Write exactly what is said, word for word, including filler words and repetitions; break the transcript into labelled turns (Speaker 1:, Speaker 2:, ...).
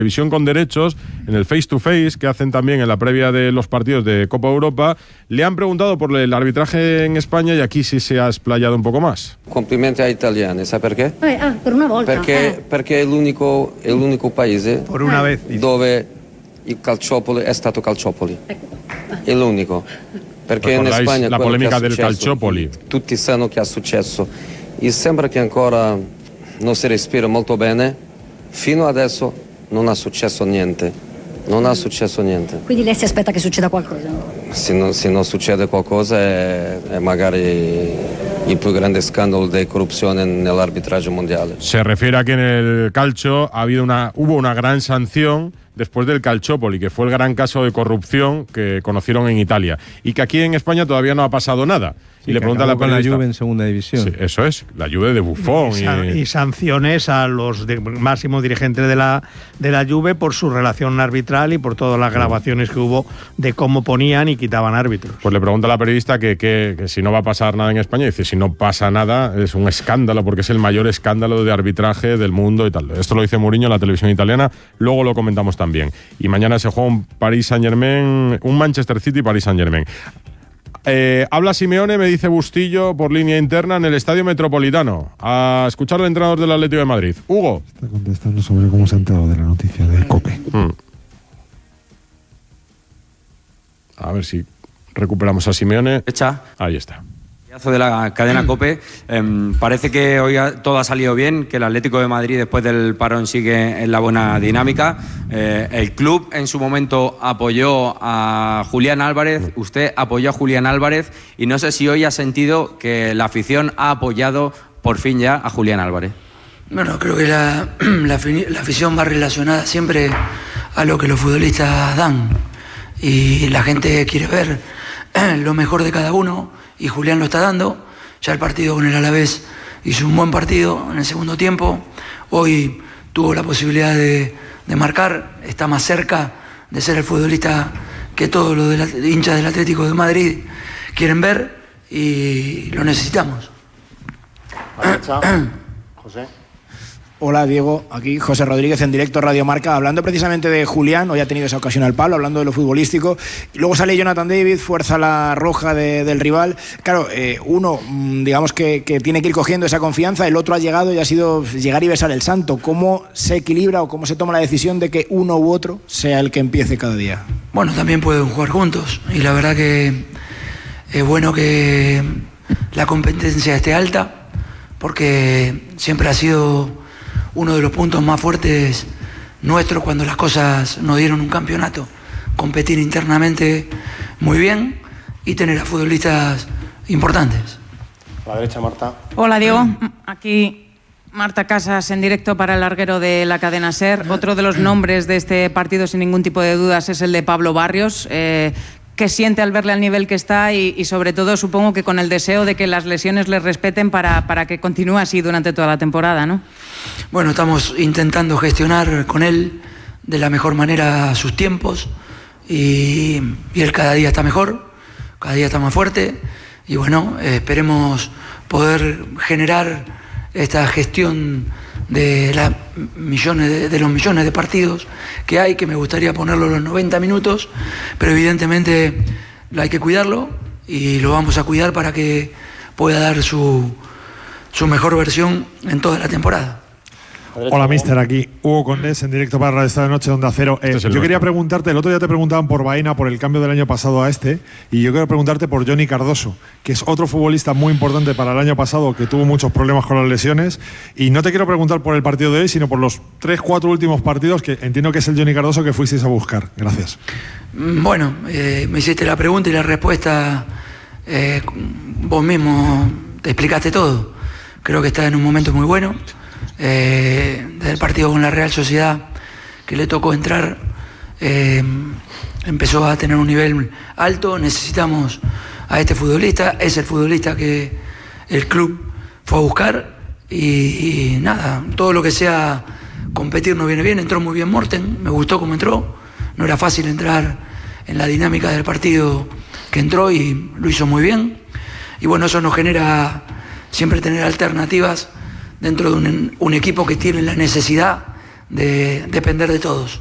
Speaker 1: televisión con derechos, en el face to face que hacen también en la previa de los partidos de Copa Europa, le han preguntado por el arbitraje en España y aquí sí se ha explayado un poco más.
Speaker 2: Complimenti agli italiani, sa perché?
Speaker 3: Eh, ah, per una volta.
Speaker 2: Perché,
Speaker 3: eh.
Speaker 2: perché è l'unico, è l'unico paese
Speaker 4: por una vez
Speaker 2: dove il calciopoli è stato calciopoli. È l'unico. Perché in Spagna
Speaker 1: la polemica del calciopoli.
Speaker 2: Tutti sanno che è successo e sembra che ancora non si respira molto bene. Fino adesso non ha successo niente, non ha successo niente.
Speaker 3: Quindi lei si aspetta che succeda qualcosa?
Speaker 2: Se non, se non succede qualcosa è, è magari il più grande scandalo di corruzione nell'arbitraggio mondiale.
Speaker 1: Se refiere a que en el calcio ha habido una, hubo una gran sanción después del Calciopoli, que fue el gran caso de corrupción que conocieron en Italia, y que aquí en España todavía no ha pasado nada.
Speaker 5: Sí,
Speaker 1: y le pregunta a la
Speaker 5: con la
Speaker 1: periodista,
Speaker 5: Juve en segunda división.
Speaker 1: Sí, eso es, la Juve de Buffon.
Speaker 4: Y, san, y... y sanciones a los de, máximos dirigentes de la, de la Juve por su relación arbitral y por todas las grabaciones que hubo de cómo ponían y quitaban árbitros.
Speaker 1: Pues le pregunta a la periodista que, que, que si no va a pasar nada en España, y dice, si no pasa nada es un escándalo, porque es el mayor escándalo de arbitraje del mundo y tal. Esto lo dice Mourinho en la televisión italiana, luego lo comentamos también. Y mañana se juega un Paris Saint-Germain, un Manchester City-Paris Saint-Germain. Eh, habla Simeone, me dice Bustillo, por línea interna en el Estadio Metropolitano. A escuchar al entrenador del Atlético de Madrid. Hugo.
Speaker 6: Está contestando sobre cómo se ha enterado de la noticia de COPE.
Speaker 1: Hmm. A ver si recuperamos a Simeone.
Speaker 7: Hecha.
Speaker 1: Ahí está.
Speaker 7: De la cadena COPE, eh, parece que hoy todo ha salido bien, que el Atlético de Madrid después del parón sigue en la buena dinámica. Eh, el club en su momento apoyó a Julián Álvarez, usted apoyó a Julián Álvarez y no sé si hoy ha sentido que la afición ha apoyado por fin ya a Julián Álvarez.
Speaker 8: Bueno, creo que la, la, la afición va relacionada siempre a lo que los futbolistas dan y la gente quiere ver lo mejor de cada uno. Y Julián lo está dando. Ya el partido con el Alavés hizo un buen partido en el segundo tiempo. Hoy tuvo la posibilidad de, de marcar, está más cerca de ser el futbolista que todos los de la, hinchas del Atlético de Madrid quieren ver y lo necesitamos.
Speaker 9: José. Hola Diego, aquí José Rodríguez en directo Radio Marca, hablando precisamente de Julián. Hoy ha tenido esa ocasión al palo, hablando de lo futbolístico. Y luego sale Jonathan David, fuerza la roja de, del rival. Claro, eh, uno, digamos que, que tiene que ir cogiendo esa confianza, el otro ha llegado y ha sido llegar y besar el santo. ¿Cómo se equilibra o cómo se toma la decisión de que uno u otro sea el que empiece cada día?
Speaker 8: Bueno, también pueden jugar juntos y la verdad que es bueno que la competencia esté alta porque siempre ha sido uno de los puntos más fuertes nuestros cuando las cosas nos dieron un campeonato. Competir internamente muy bien y tener a futbolistas importantes.
Speaker 9: A la derecha, Marta.
Speaker 10: Hola, Diego. Aquí Marta Casas en directo para el larguero de la cadena SER. Otro de los nombres de este partido, sin ningún tipo de dudas, es el de Pablo Barrios. Eh, ¿Qué siente al verle al nivel que está? Y, y sobre todo, supongo que con el deseo de que las lesiones le respeten para, para que continúe así durante toda la temporada, ¿no?
Speaker 8: Bueno, estamos intentando gestionar con él de la mejor manera sus tiempos y, y él cada día está mejor, cada día está más fuerte y bueno, eh, esperemos poder generar esta gestión de, la millones de, de los millones de partidos que hay, que me gustaría ponerlo los noventa minutos, pero evidentemente hay que cuidarlo y lo vamos a cuidar para que pueda dar su, su mejor versión en toda la temporada.
Speaker 6: Hola, mister, aquí Hugo Condés en directo para Radio Estadio de Noche, Onda Cero. Eh,
Speaker 1: Este
Speaker 6: yo quería preguntarte, el otro día te preguntaban por Baena, por el cambio del año pasado a este, y yo quiero preguntarte por Johnny Cardoso, que es otro futbolista muy importante para el año pasado, que tuvo muchos problemas con las lesiones, y no te quiero preguntar por el partido de hoy, sino por los tres, cuatro últimos partidos, que entiendo que es el Johnny Cardoso que fuisteis a buscar. Gracias.
Speaker 8: Bueno, eh, me hiciste la pregunta y la respuesta, eh, vos mismo te explicaste todo. Creo que está en un momento muy bueno. Eh, desde el partido con la Real Sociedad que le tocó entrar eh, empezó a tener un nivel alto. Necesitamos a este futbolista, es el futbolista que el club fue a buscar y, y nada, todo lo que sea competir nos viene bien. Entró muy bien Morten, me gustó cómo entró, no era fácil entrar en la dinámica del partido que entró y lo hizo muy bien y bueno, eso nos genera siempre tener alternativas dentro de un, un equipo que tiene la necesidad de depender de todos.